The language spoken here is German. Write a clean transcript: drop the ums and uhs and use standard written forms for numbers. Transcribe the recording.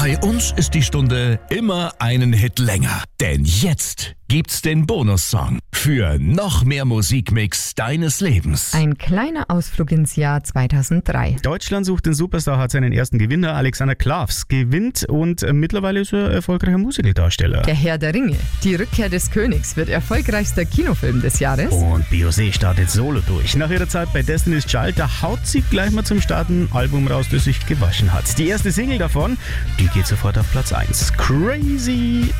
Bei uns ist die Stunde immer einen Hit länger. Denn jetzt gibt's den Bonussong für noch mehr Musikmix deines Lebens. Ein kleiner Ausflug ins Jahr 2003. Deutschland sucht den Superstar hat seinen ersten Gewinner. Alexander Klavs gewinnt und mittlerweile ist er erfolgreicher Musicaldarsteller. Der Herr der Ringe, die Rückkehr des Königs, wird erfolgreichster Kinofilm des Jahres. Und Beyoncé startet solo durch. Nach ihrer Zeit bei Destiny's Child, da haut sie gleich mal zum Start ein Album raus, das sich gewaschen hat. Die erste Single davon, die geht sofort auf Platz 1. Crazy